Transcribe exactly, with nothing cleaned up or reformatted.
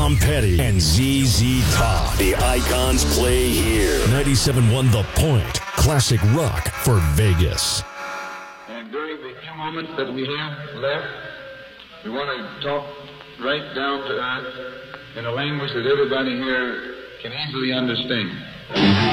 Tom Petty and Z Z Top. The Icons play here. ninety-seven point one The Point. Classic rock for Vegas. And during the few moments that we have left, we want to talk right down to earth in a language that everybody here can easily understand.